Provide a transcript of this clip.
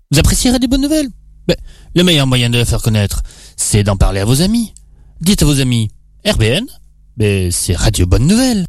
Vous apprécierez des bonnes nouvelles. Ben, le meilleur moyen de les faire connaître, c'est d'en parler à vos amis. Dites à vos amis, RBN, c'est Radio Bonne Nouvelle.